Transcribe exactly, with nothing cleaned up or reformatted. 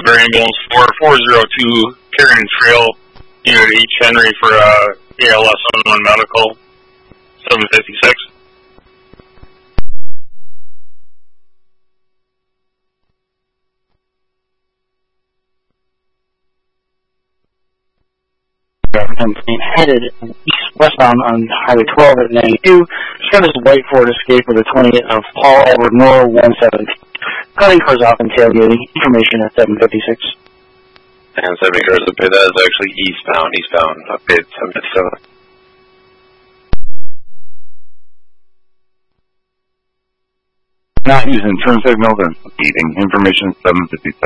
for ambulance four four zero two, Carrion Trail, unit H Henry for uh, A L S on one medical, seven fifty-six. Headed east westbound on Highway twelve at ninety-two. Service white Ford Escape with a twenty of Paul Edward Moore one seven. Calling cars off and tailgating. Information at seven fifty-six. And seventy cars up here. That is actually eastbound. Eastbound up at seven fifty-seven. Not using turn signals and speeding. Information seven fifty-seven.